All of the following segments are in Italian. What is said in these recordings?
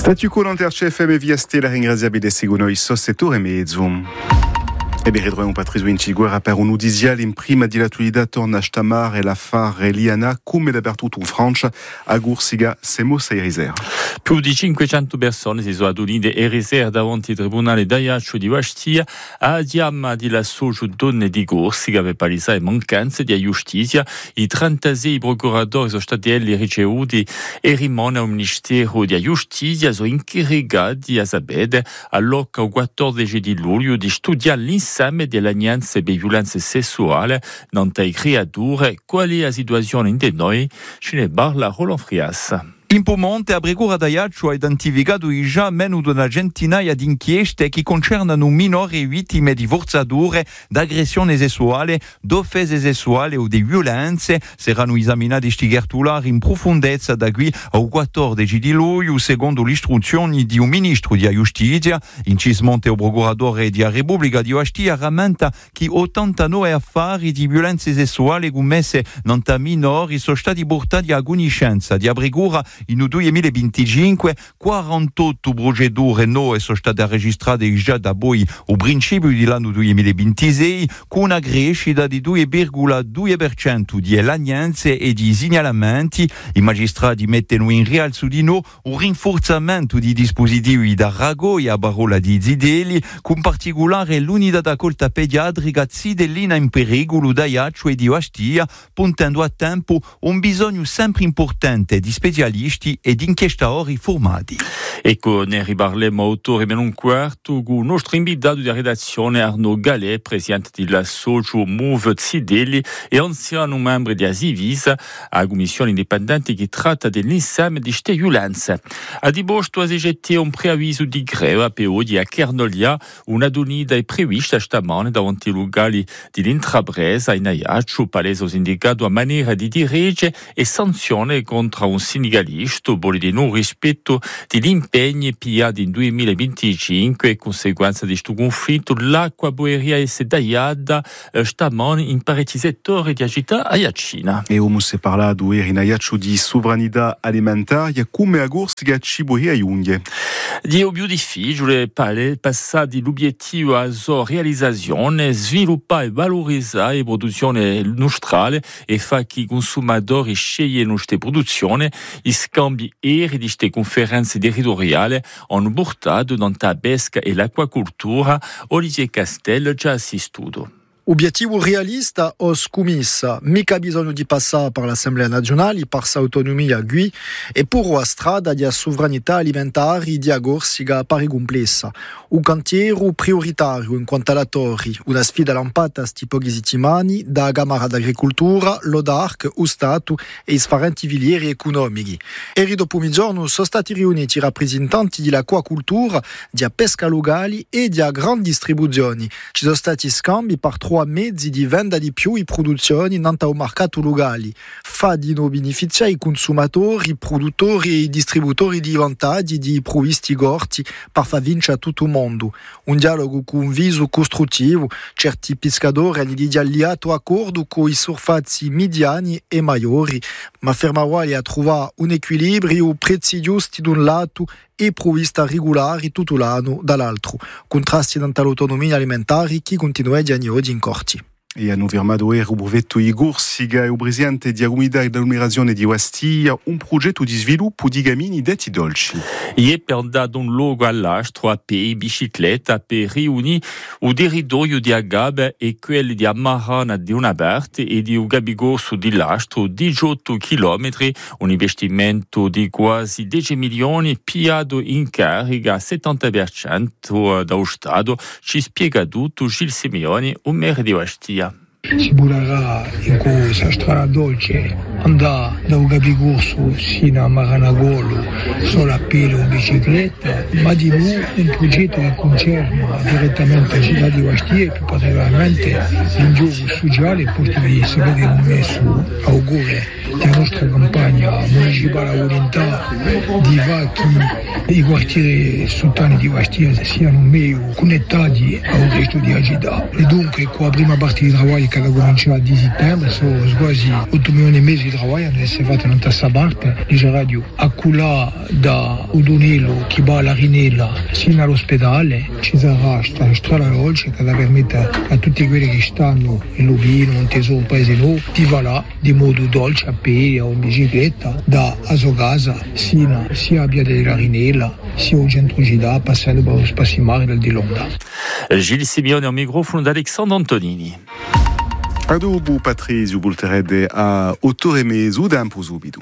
Statu quo l'Antercef e via stella ringraziabile seguono i sossettori e mezzo. E beredremo Patrizio Inciguera per un'udisiale in prima di l'attualità torna a stamare la fare Liana come dappertutto in Francia a Gursiga Semossa e Risera. Più di 500 persone si sono adunate e Risera davanti al tribunale d'Ajaccio di Bastia a diamma di la socio donne di Gursiga per palesare mancanze di giustizia. I 36 procuratori sono stati ricevuti e rimane al Ministero di Giustizia sono incaricati a sapere all'occa 14 di luglio di studiare l'insieme delle agnanze e violenze sessuali non tra i creature. Qual è la situazione in noi? Ce ne parla Roland Frias. In Piemonte, a Bregura d'Ajaccio ha identificato già meno di una centinaia di inchieste che concernono minori vittime di forzature, d'aggressione sessuale, d'offese sessuali o di violenze. Saranno esaminati questi cartolari in profondezza da qui al 14 di luglio, secondo le istruzioni di un ministro di giustizia. Incismonte, il procuratore della Repubblica di Bastia rammenta che 89 affari di violenze sessuali commesse non da minori sono stati portati a conoscenza di Bregura. In 2025 48 procedure nuove sono state registrate già da poi al principio dell'anno 2026, con una crescita di 2,2% di lagnanze e di segnalamenti. I magistrati mettono in rialzo di nuovo un rinforzamento di dispositivi da ragoia a parola di Zideli, con particolare l'unità d'accolta pediatrica Zidellina in pericolo d'Ajaccio e di Bastia, puntando a tempo un bisogno sempre importante di specialisti e di inchiestatori formati. Ecco, ne riparliamo autore meno un quarto con il nostro invitato di redazione Arnaud Gallet, presidente della Socio Move Zideli e anziano membro di Asivis, a commissione indipendente che tratta dell'insieme di queste violenze. A Dibosto ha eseguito un preavviso di greve a PO di Kernolia, una donida è prevista stamane davanti ai locali dell'intrapresa in Ajaccio, palese indicato a maniera di dirige e sanzione contro un sindicalista per il non rispetto degli impegni pigliati in 2025 conseguenza di questo conflitto. L'acqua boeria è tagliata stamane in parecchi settori di città ajacina. E abbiamo parlato ieri in Ajaccio di sovranità alimentaria come a Gursiga cibo e aiunghie. Di più difficile passare l'obiettivo a sua realizzazione, sviluppare e valorizzare la produzione nostra e fare che i consumatori scegliano queste produzioni. I scambi eri di queste conferenze territoriali hanno portato nella pesca e l'acquacultura. Olivier Castello già assistuto. Obiettivo realista o scumissa, mica bisogno di passare per l'Assemblea nazionale, per l'autonomia qui e pure la strada della sovranità alimentare di Gursiga pari complessa. Un cantiere prioritario in quanto allatori, una sfida lampata sti pochi settimane da Camera d'Agricoltura, l'Odarc, lo Stato e i sfarenti filieri economici. Ieri dopo mezzogiorno sono stati riuniti i rappresentanti dell'acquacultura, della pesca locale e della grande distribuzione. Ci sono stati scambi per 3 mezzi di venda di più i produzioni nel mercato locale. Fa di no beneficiare i consumatori, i produttori e i distributori di vantaggi di provvisti corti per far vincere tutto il mondo. Un dialogo con un viso costruttivo, certi pescatori hanno ideato accordo con i surfazi mediani e maggiori, ma fermavali a trovare un equilibrio prezzi giusti da un lato e provvista regolari tutto l'anno dall'altro, contrasti dall'autonomia alimentare che continua di anni oggi in corti. E hanno firmato il brevetto di Gursiga e il presidente di Agumida e dell'Aglomerazione di Bastia un progetto di sviluppo di cammini detti dolci. E per dare un luogo all'astro a piedi e bicicletta per riunire il territorio di Agab e quelli di Amarana di una parte e di Gabigosso di l'astro 18 km, un investimento di quasi 10 milioni piato in carica 70% dallo Stato, ci spiega tutto Gil Simeoni, un maire di Bastia. Si burerà in questa strada dolce, andare da un Gabigorso sino a Maranagolo solo a piedi o in bicicletta, ma di nuovo un progetto che concerna direttamente la città di Bastia e più particolarmente in gioco sociale e poi di sapere messo a augure della nostra campagna municipale a volontà di fare che i quartieri sultani di Bastia siano meglio connettati al resto della città. E dunque con la prima parte di lavoro che ha cominciato a settembre sono quasi 8 milioni e mezzo di lavoro hanno essere fatti in questa parte di radio. A quella da Udunello che va alla Rinella sino all'ospedale. Ci sarà questa strada dolce che permette a tutti quelli che stanno in Lubino, in Tesoro, paese nuovo, di va là di modo dolce a piedi o in bicicletta da Asogasa sino sia a Via della Rinella sia al centro città passando per lo spassimare del di Londra. Gilles Simeone au microfono d'Alexandre Antonini. Adobu Patrizio Bulterede a Ottoremesu Dampo Zubidu.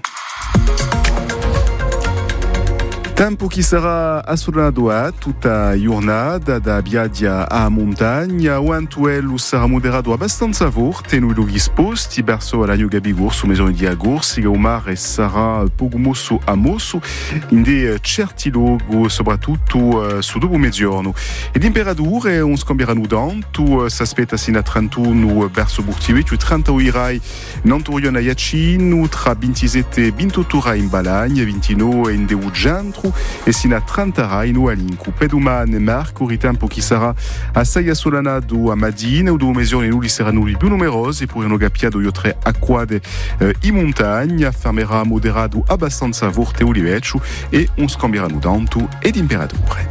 Tempo che sarà assolato tutta giornata da viaggio a montagna, quanto sarà moderato abbastanza forte nei luoghi esposti verso la Nuga Bigur su Maison di Agorsi, il mare sarà poco mosso a mosso in certi luoghi, soprattutto su dopo mezzogiorno. E temperature non scambieranno tanto, si aspetta sino a 31 verso Burtivetto, 30 irai in Torione a Iacino, tra 27 e 28 rai in Balagna, 29 in Deu Centro, e sino a 30 rai no Alinco. Pedumane Mercuri tempo che sarà assai assolanato a Madina, o due mezzogiorni non li saranno più numerosi, pure hanno capito io tre acquade in montagna, fermerà moderato abbastanza forte Oliveccio e non scambieranno tanto e temperature.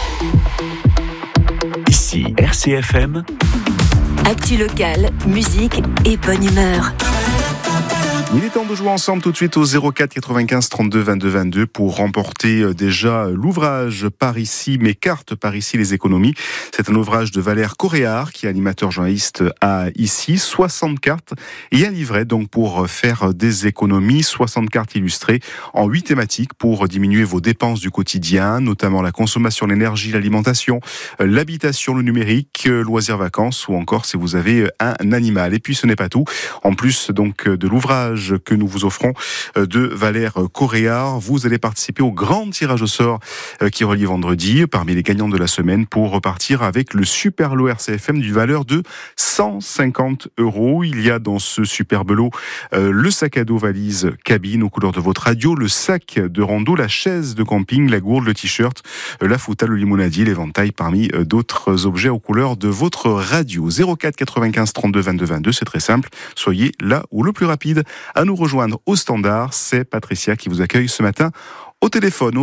Ici RCFM. Actu locale, musique et bonne humeur. Il est temps de jouer ensemble tout de suite au 04 95 32 22 22 pour remporter déjà l'ouvrage Par ici, mes cartes par ici les économies. C'est un ouvrage de Valère Coréard qui est animateur journaliste à ici. 60 cartes et un livret donc pour faire des économies. 60 cartes illustrées en 8 thématiques pour diminuer vos dépenses du quotidien, notamment la consommation, l'énergie, l'alimentation, l'habitation, le numérique, loisirs, vacances ou encore si vous avez un animal. Et puis ce n'est pas tout. En plus donc de l'ouvrage que nous vous offrons de Valère Coréard, vous allez participer au grand tirage au sort qui relie vendredi parmi les gagnants de la semaine pour repartir avec le super lot RCFM d'une valeur de 150 €. Il y a dans ce superbe lot le sac à dos valise cabine aux couleurs de votre radio, le sac de rando, la chaise de camping, la gourde, le t-shirt, la fouta, le limonadier, l'éventail parmi d'autres objets aux couleurs de votre radio. 04 95 32 22 22, c'est très simple, soyez là ou le plus rapide à nous rejoindre au standard. C'est Patricia qui vous accueille ce matin au téléphone.